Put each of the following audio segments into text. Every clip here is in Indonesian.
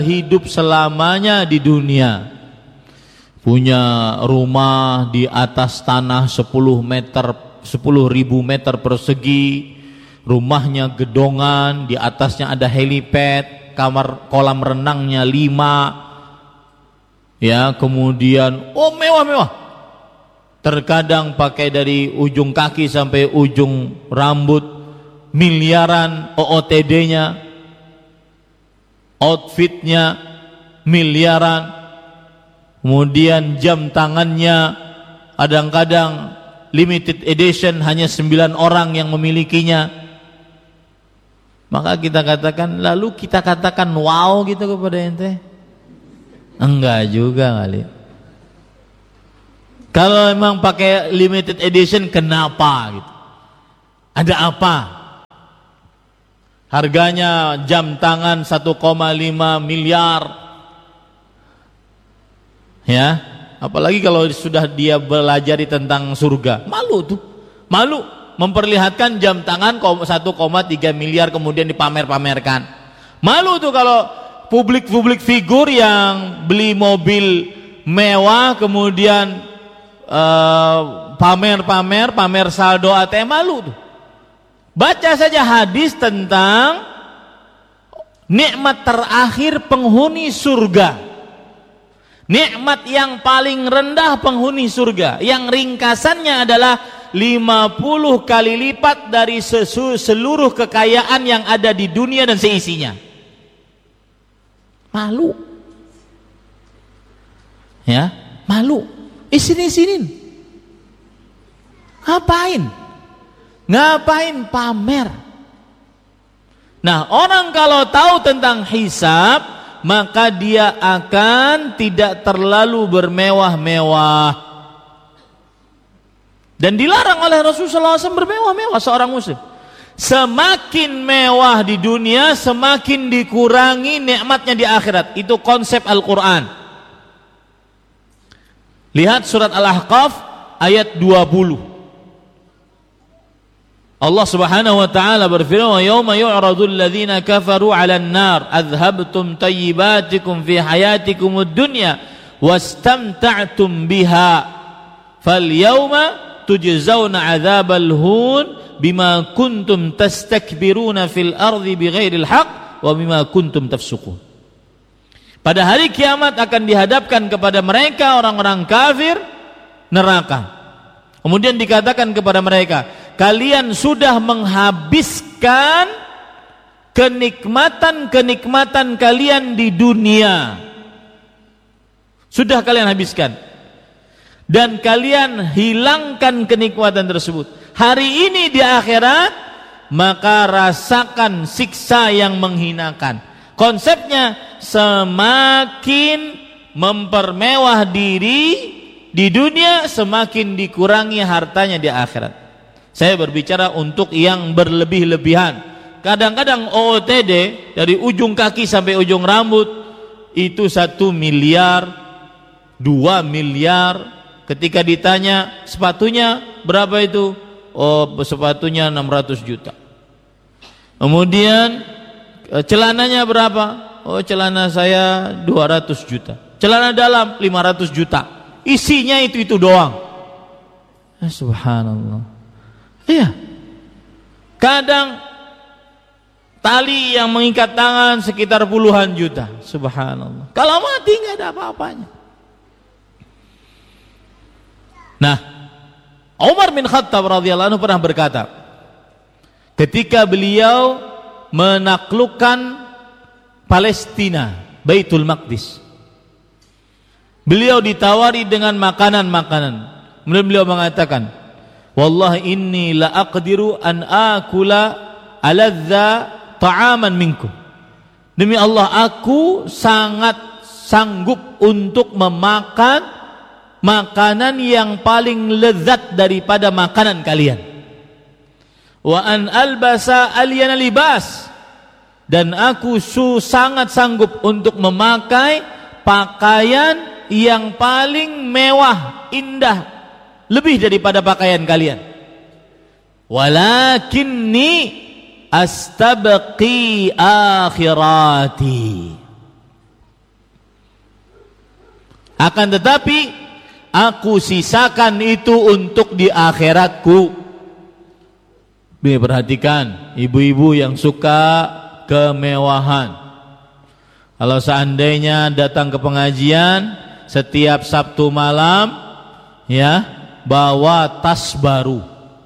hidup selamanya di dunia, punya rumah di atas tanah 10.000 meter persegi, rumahnya gedongan, di atasnya ada helipad, kolam renangnya 5, ya, kemudian mewah-mewah. Terkadang pakai dari ujung kaki sampai ujung rambut, miliaran OOTD-nya, outfitnya miliaran, kemudian jam tangannya kadang-kadang limited edition, hanya 9 orang yang memilikinya. Maka kita katakan wow gitu kepada ente? Enggak juga kali. Kalau memang pakai limited edition, kenapa gitu? Ada apa? Harganya jam tangan 1,5 miliar. Ya, apalagi kalau sudah dia belajari tentang surga. Malu tuh. Malu memperlihatkan jam tangan 1,3 miliar kemudian dipamer-pamerkan. Malu tuh kalau publik figur yang beli mobil mewah kemudian pamer saldo ATM, malu tuh. Baca saja hadis tentang nikmat terakhir penghuni surga, nikmat yang paling rendah penghuni surga, yang ringkasannya adalah 50 kali lipat dari seluruh kekayaan yang ada di dunia dan seisinya. Malu, ya, malu. Sini. Ngapain pamer? Nah, orang kalau tahu tentang hisab, maka dia akan tidak terlalu bermewah-mewah. Dan dilarang oleh Rasulullah SAW bermewah-mewah seorang muslim. Semakin mewah di dunia, semakin dikurangi nikmatnya di akhirat. Itu konsep Al-Quran. Lihat surat Al-Ahqaf ayat 20. Allah Subhanahu wa taala berfirman, "Wa yauma yu'radul ladzina kafaru 'alan nar adhabtum tayyibatikum fi hayatikumud dunya wastamta'tum biha falyawma tujzauna 'adzabal hun bima kuntum tastakbiruna fil ardi bighairil haqq wa bima kuntum tafsuqun." Pada hari kiamat akan dihadapkan kepada mereka orang-orang kafir neraka. Kemudian dikatakan kepada mereka, kalian sudah menghabiskan kenikmatan kalian di dunia. Sudah kalian habiskan. Dan kalian hilangkan kenikmatan tersebut. Hari ini di akhirat, maka rasakan siksa yang menghinakan. Konsepnya semakin mempermewah diri di dunia, semakin dikurangi hartanya di akhirat. Saya berbicara untuk yang berlebih-lebihan. Kadang-kadang OOTD dari ujung kaki sampai ujung rambut itu 1 miliar, 2 miliar. Ketika ditanya sepatunya berapa itu? Oh, sepatunya 600 juta. Kemudian celananya berapa? Oh, celana saya 200 juta. Celana dalam 500 juta. Isinya itu doang. Subhanallah. Iya. Kadang tali yang mengikat tangan sekitar puluhan juta. Subhanallah. Kalau mati nggak ada apa-apanya. Nah, Umar bin Khattab radhiyallahu anhu pernah berkata, ketika beliau menaklukkan Palestina, Baitul Maqdis, beliau ditawari dengan makanan-makanan. Kemudian beliau mengatakan, wallahi inni la aqdiru an akula aladza ta'aman minkum. Demi Allah, aku sangat sanggup untuk memakan makanan yang paling lezat daripada makanan kalian. Wa an albasa alyana libas, dan aku sangat sanggup untuk memakai pakaian yang paling mewah, indah, lebih daripada pakaian kalian. Walakinni astabqi akhirati, Akan tetapi aku sisakan itu untuk di akhiratku. Perhatikan ibu-ibu yang suka kemewahan. Kalau seandainya datang ke pengajian setiap Sabtu malam, ya, bawa tas baru.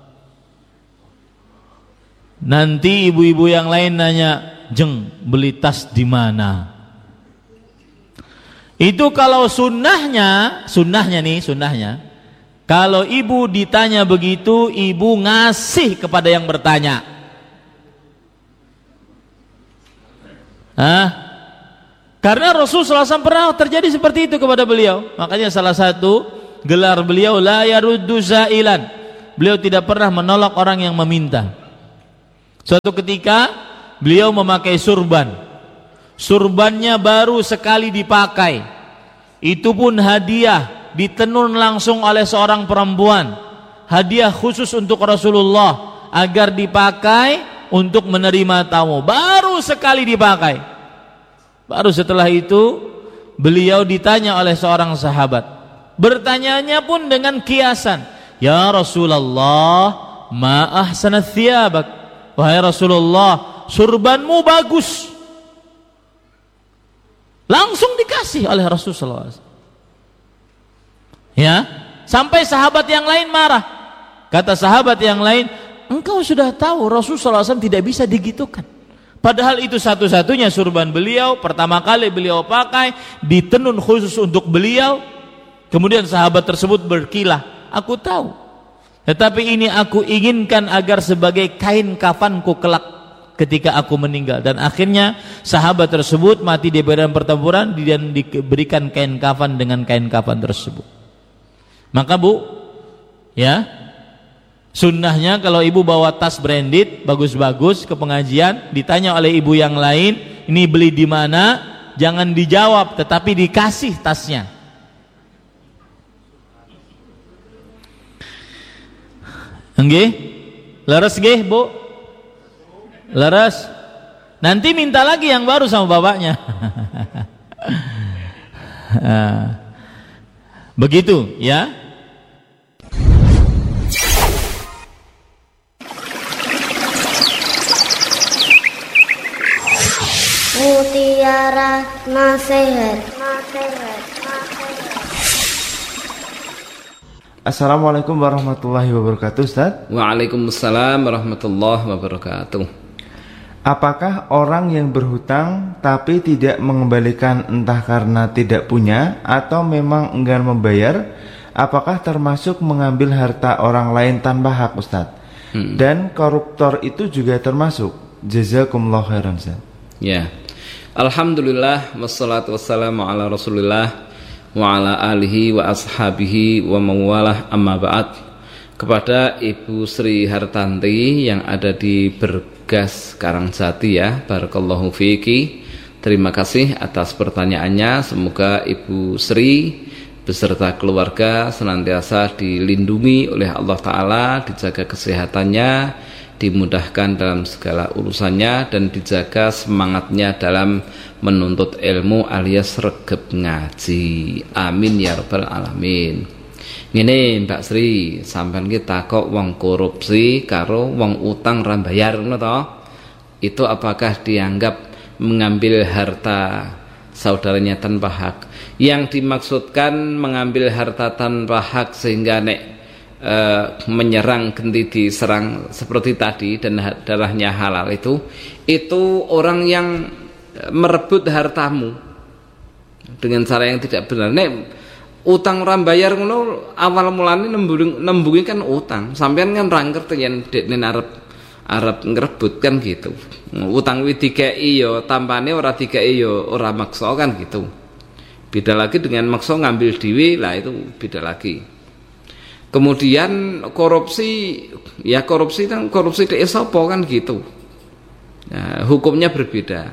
Nanti ibu-ibu yang lain nanya, "Jeng, beli tas di mana?" Itu kalau sunnahnya kalau ibu ditanya begitu, ibu ngasih kepada yang bertanya. Karena Rasulullah SAW pernah terjadi seperti itu kepada beliau. Makanya salah satu gelar beliau, la yaruddu zailan. Beliau tidak pernah menolak orang yang meminta. Suatu ketika beliau memakai surban. Surbannya baru sekali dipakai. Itu pun hadiah, ditenun langsung oleh seorang perempuan. Hadiah khusus untuk Rasulullah agar dipakai untuk menerima tamu. Baru sekali dipakai. Baru setelah itu beliau ditanya oleh seorang sahabat. Bertanyanya pun dengan kiasan. Ya Rasulullah, ma ahsanat thiyabak. Wahai Rasulullah, surbanmu bagus. Langsung dikasih oleh Rasulullah. Ya, sampai sahabat yang lain marah. Kata sahabat yang lain, engkau sudah tahu Rasulullah SAW tidak bisa digitukan. Padahal itu satu-satunya surban beliau, pertama kali beliau pakai, ditenun khusus untuk beliau. Kemudian sahabat tersebut berkilah, aku tahu, tetapi ini aku inginkan agar sebagai kain kafanku kelak ketika aku meninggal. Dan akhirnya sahabat tersebut mati di medan pertempuran dan diberikan kain kafan dengan kain kafan tersebut. Maka Bu, ya, sunnahnya kalau ibu bawa tas branded bagus-bagus ke pengajian, ditanya oleh ibu yang lain, ini beli di mana, jangan dijawab tetapi dikasih tasnya. Nggih? Leres nggih, Bu? Leres. Nanti minta lagi yang baru sama bapaknya. Begitu, ya. Mutiara Nasihat. Assalamualaikum warahmatullahi wabarakatuh, Ustaz. Waalaikumsalam warahmatullahi wabarakatuh. Apakah orang yang berhutang tapi tidak mengembalikan entah karena tidak punya atau memang enggan membayar, apakah termasuk mengambil harta orang lain tanpa hak, Ustaz? Dan koruptor itu juga termasuk? Jazakumullah khairan, Ustaz. Ya. Alhamdulillah wassalatu wassalamu ala Rasulillah wa ala alihi wa ashabihi wa mawalah, amma ba'd. Kepada Ibu Sri Hartanti yang ada di Bergas Karangjati, ya, barakallahu fiiki. Terima kasih atas pertanyaannya. Semoga Ibu Sri beserta keluarga senantiasa dilindungi oleh Allah Ta'ala, dijaga kesehatannya, dimudahkan dalam segala urusannya, dan dijaga semangatnya dalam menuntut ilmu alias regep ngaji. Amin ya rabbal alamin. Ngene Mbak Sri, sampean ki takok wong korupsi karo wong utang ra bayar, ngono to? Itu apakah dianggap mengambil harta saudaranya tanpa hak? Yang dimaksudkan mengambil harta tanpa hak sehingga menyerang genti diserang seperti tadi dan darahnya halal, itu orang yang merebut hartamu dengan cara yang tidak benar. Utang ora bayar ngono awal mulane nembungi kan utang. Sampeyan kan ra ngerti yen dekne arep ngrebut kan gitu. Utang kuwi dikeki ya tampane ora dikeki ya ora maksa kan gitu. Beda lagi dengan maksa ngambil dhewe, lah itu beda lagi. Kemudian korupsi, ya korupsi dhek sapa kan gitu. Nah, hukumnya berbeda.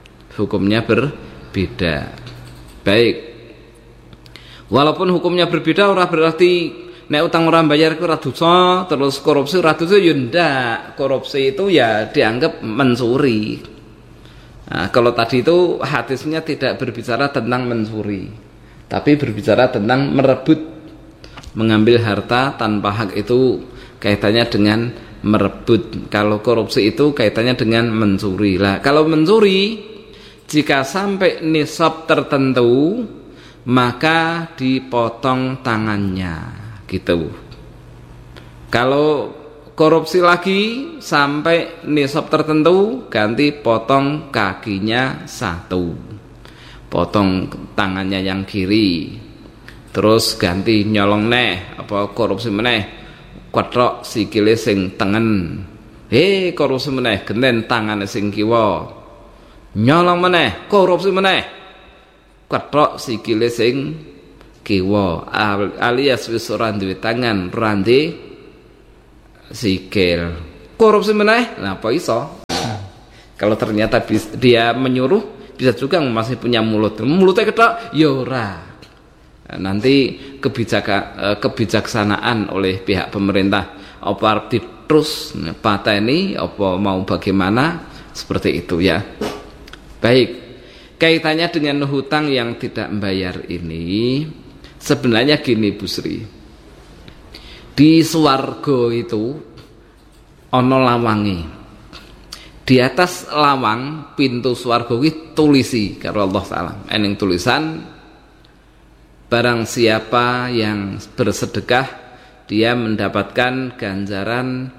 Baik. Walaupun hukumnya berbeda, ora berarti nek utang orang bayar itu ora dosa, terus korupsi ora dosa, ya ndak. Korupsi itu ya dianggap mensuri. Nah, kalau tadi itu hadisnya tidak berbicara tentang mensuri. Tapi berbicara tentang merebut, mengambil harta tanpa hak itu kaitannya dengan merebut. Kalau korupsi itu kaitannya dengan mencuri. Lah, kalau mencuri jika sampai nisab tertentu maka dipotong tangannya, gitu. Kalau korupsi lagi sampai nisab tertentu ganti potong kakinya satu, potong tangannya yang kiri, terus ganti nyolong neh apa korupsi meneh kwetrok sikile sing tengen, korupsi meneh genten tangane sing kiwa, nyolong meneh korupsi meneh kwetrok sikile sing kiwa, alias wis ora duwe tangan rande sikil, korupsi meneh lah apa iso. Kalau ternyata dia menyuruh, bisa juga masih punya mulutnya ketok ya ora. Nanti kebijaksanaan oleh pihak pemerintah apa terus pateni apa mau bagaimana, seperti itu ya. Baik, kaitannya dengan hutang yang tidak membayar ini sebenarnya gini Bu Sri, di swarga itu ana lawange. Di atas lawang pintu swarga kuwi tulisi karo Allah Taala. Ening tulisan, barang siapa yang bersedekah dia mendapatkan ganjaran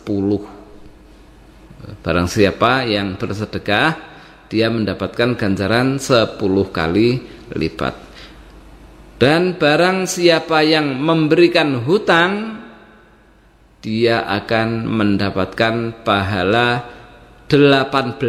10. Barang siapa yang bersedekah dia mendapatkan ganjaran 10 kali lipat. Dan barang siapa yang memberikan hutang dia akan mendapatkan pahala 18.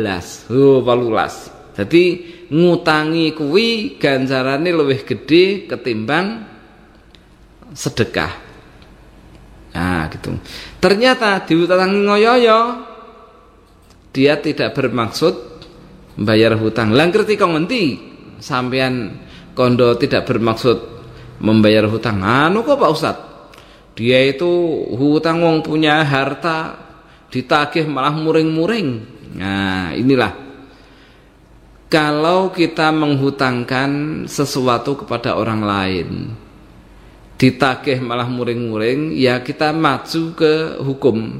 Jadi ngutangi kuwi ganjarane luwih gede ketimbang sedekah. Nah, gitu. Ternyata diutangi ngoyo-yo dia tidak bermaksud membayar hutang. Lah ngerti kok ngendi sampean kondo tidak bermaksud membayar hutang. Anu kok Pak Ustaz? Dia itu hutang wong punya harta ditagih malah muring-muring. Nah, inilah kalau kita menghutangkan sesuatu kepada orang lain ditagih malah muring-muring, ya kita maju ke hukum.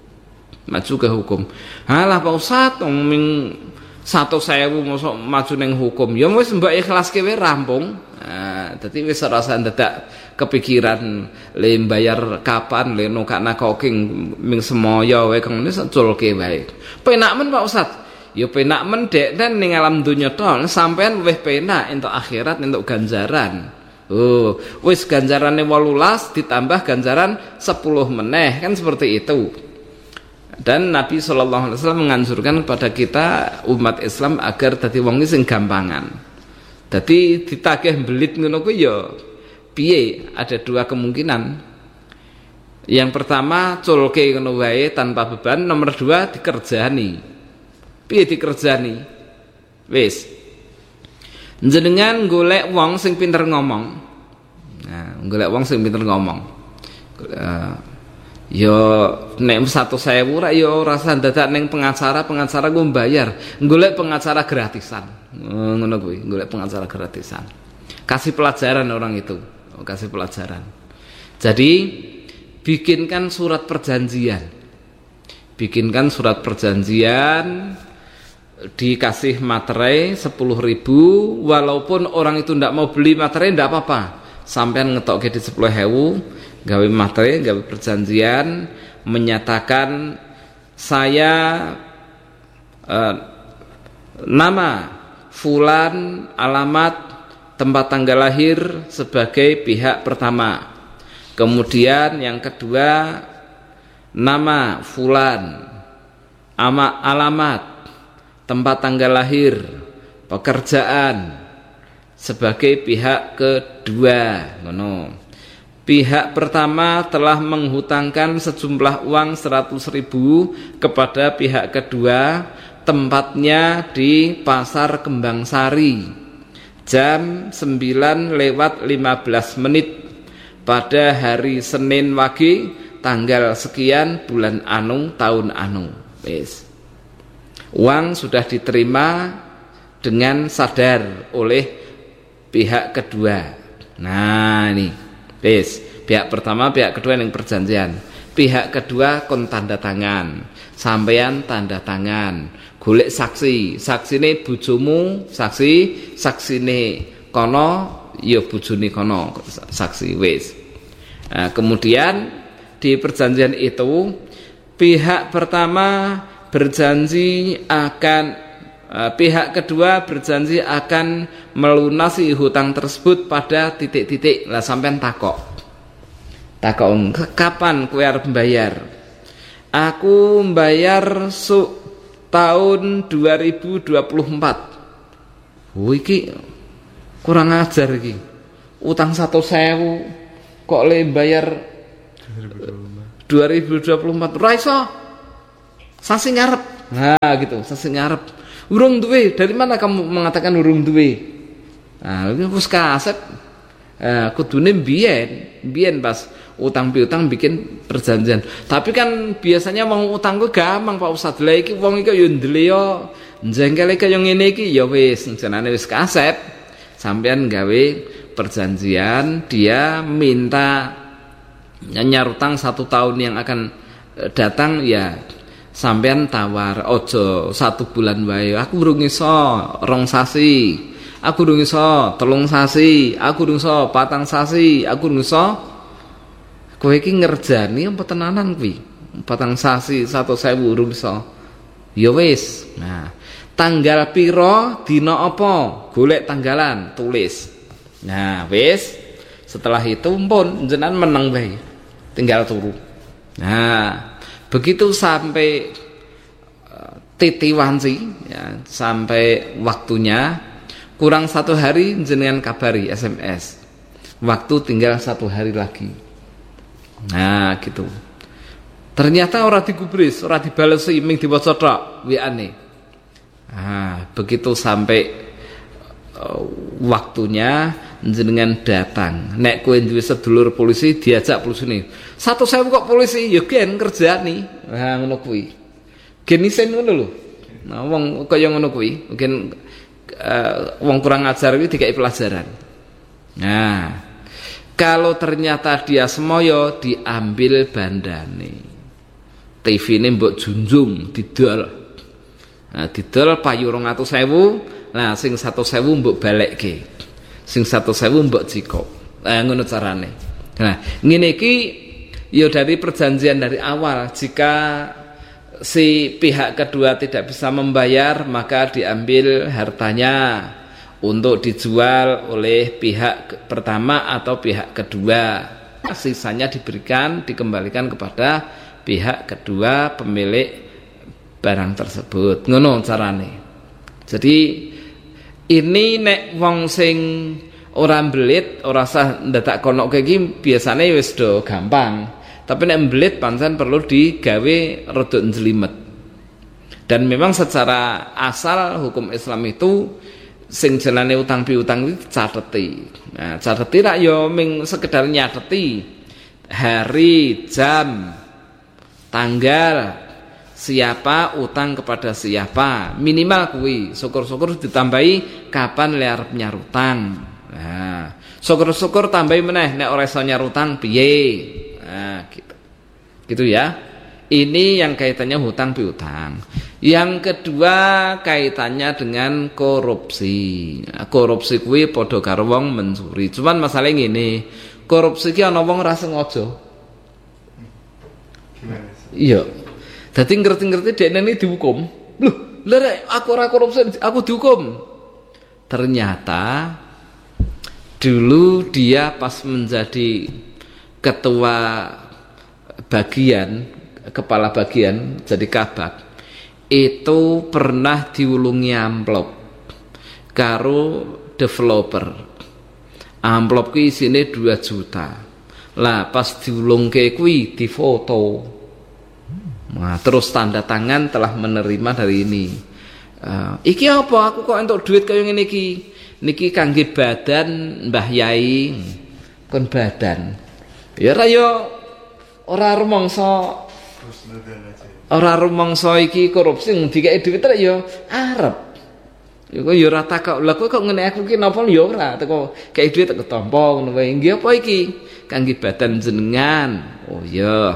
Alah Pak Ustaz ming 100.000 mosok maju ning hukum. Ya wis mbak ikhlaske wae rampung. Nah, dadi wis rasa dadak kepikiran le bayar kapan le nokana koking ming semoyo wae kang wis culke wae. Penak men Pak Ustaz. Ya penak men dek dan ning alam donya tok sampean luwih penak entuk akhirat entuk ganjaran. Oh, wis ganjarane 18 ditambah ganjaran 10 meneh kan seperti itu. Dan Nabi SAW menganjurkan kepada kita umat Islam agar dadi wong sing gampangan. Dadi ditagih belit ngono kuwi ya piye, ada dua kemungkinan. Yang pertama culke ngono wae tanpa beban, nomor dua dikerjani. Piye dikerjani? Wis jenengan golek wong sing pinter ngomong. Nah, golek wong sing pinter ngomong. Yo nek 100.000 ra yo rasa dadak ning pengacara gue mbayar, golek pengacara gratisan. Ngono kuwi, golek pengacara gratisan. Kasih pelajaran orang itu, kasih pelajaran. Jadi bikinkan surat perjanjian. Dikasih materai 10.000, walaupun orang itu ndak mau beli materai ndak apa-apa. Sampean ngetokke di 10.000, gawe materai, gawe perjanjian, menyatakan saya nama fulan, alamat, tempat tanggal lahir sebagai pihak pertama. Kemudian yang kedua nama fulan, alamat, tempat tanggal lahir, pekerjaan sebagai pihak kedua. Ngono. Pihak pertama telah menghutangkan sejumlah uang 100.000 kepada pihak kedua, tempatnya di Pasar Kembang Sari, jam 9:15 pada hari Senin Wage, tanggal sekian, bulan anu, tahun anu. Wis. Uang sudah diterima dengan sadar oleh pihak kedua. Nah ini pihak pertama, pihak kedua yang perjanjian. Pihak kedua kon tanda tangan, sampean tanda tangan, golek saksi, saksine bojomu, saksine kono ya bojone kono, saksi wis. Nah, kemudian di perjanjian itu pihak pertama berjanji akan pihak kedua berjanji akan melunasi hutang tersebut pada titik-titik. Lah sampean takok kapan kowe arep membayar? Aku membayar tahun 2024. Oh iki kurang ajar iki. Utang 100.000 kok le bayar 2024. Ora iso. Sasi ngarep. Nah gitu, sasi ngarep. Urung duwe, dari mana kamu mengatakan urung duwe? Nah, wis kasep. Kudune biyen pas utang piutang bikin perjanjian. Tapi kan biasanya wong utang ku gampang Pak Ustaz. Lah iki wong iki yo ndleyo, jengkele kaya ngene iki ya wis jenenge wis kasep. Sampean gawe perjanjian, dia minta nyanyar utang 1 tahun yang akan datang ya. Sampean tawar ojo 1 bulan wae. Aku urung iso 2 sasi. Aku urung iso 3 sasi. Aku urung iso 4 sasi. Aku urung iso. Kowe iki ngerjani apa tenanan kuwi? 4 sasi 100.000 urung iso. Ya wis. Nah, tanggal piro dina apa? Golek tanggalan, tulis. Nah, wis. Setelah itu pun jenengan meneng wae. Tinggal turu. Nah, begitu sampai titiwansi ya, sampai waktunya kurang 1 hari jenengan kabari SMS. Waktu tinggal 1 hari lagi. Nah, gitu. Ternyata ora digubris, ora dibalesi ming diwaca tok WA-ne. Nah, begitu sampai waktunya jenengan datang. Nek kowe duwe sedulur polisi diajak polisine. 100.000 kok polisi ya gen kerjani. Nah ngono kuwi. Gen isen ngono lho. Nah wong kaya ngono kuwi, mungkin wong kurang ajar kuwi dikai pelajaran. Nah, kalau ternyata dia semoyo diambil bandane. TV-ne mbok junjung didol. Nah, didol payu 200.000. Nah, sing 100.000 mbok balekke. Sing 100.000 mbok jikok. Ngono carane. Nah, ngene iki ya dari perjanjian dari awal. Jika si pihak kedua tidak bisa membayar, maka diambil hartanya untuk dijual oleh pihak pertama atau pihak kedua. Sisanya dikembalikan kepada pihak kedua pemilik barang tersebut. Ngono carane. Jadi ini nek wong sing ora mbelit, ora usah ndadak konoke iki biasane wis do gampang. Tapi nek mbelit pancen perlu digawe rada njlimet. Dan memang secara asal hukum Islam itu sing jenenge utang piutang iki cateti. Nah, cateti rak ya ming sekedar nyateti hari, jam, tanggal, siapa utang kepada siapa, minimal kuwi. Syukur-syukur ditambahi kapan le arep nyarutang. Nah, syukur-syukur tambahi meneh nek ora iso nyarutang piye. Nah, gitu. Gitu ya. Ini yang kaitannya hutang piutang. Yang kedua kaitannya dengan korupsi. Nah, korupsi kuwi padha karo wong mencuri. Cuman masalah ngene, korupsi ki ana wong ra sengaja. Iya. Dadi ngerti-ngerti dekne ini dihukum. Loh, lha aku ora korupsi, aku dihukum. Ternyata dulu dia pas menjadi ketua bagian, kepala bagian, jadi kabak, itu pernah diulungi amplop karo developer. Amplop ki isine 2 juta. Lah pas diulungke kuwi difoto. Nah, terus tanda tangan telah menerima dari ini. Iki apa? Aku kok entuk duit kaya ngene iki. Niki kangge badan Mbah Yai. Kon badan. Ya ora yo ora rumangsa. Ora rumangsa iki korupsi dikeki duit rek yo arep. Kok ya ora takok, lha kok ngene aku ki napa ya ora teko kei duit teko tampa ngono wae. Nggih apa iki? Kangge badan jenengan. Oh iya.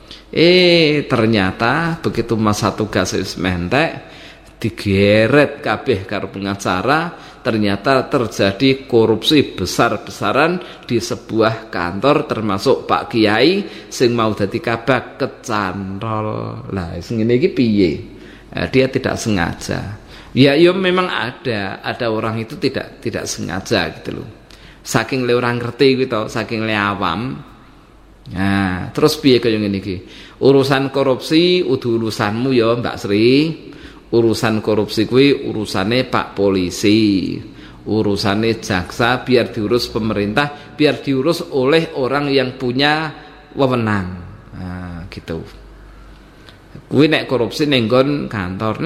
Ternyata begitu masa tugas wis mentek digeret kabeh karo pengacara, ternyata terjadi korupsi besar-besaran di sebuah kantor termasuk Pak Kiai sing mau dadi kabak kecantol. Lah sing ngene iki piye? Dia tidak sengaja. Ya memang ada orang itu tidak sengaja gitu loh. Saking le orang ngerti gitu, saking le awam. Nah, terus piye kaya ngene iki? Urusan korupsi udu urusanmu ya Mbak Sri. Urusan korupsi kuwi urusane Pak Polisi. Urusane jaksa biar diurus pemerintah, biar diurus oleh orang yang punya wewenang. Nah, gitu. Kuwi nek korupsi ning nggon kantor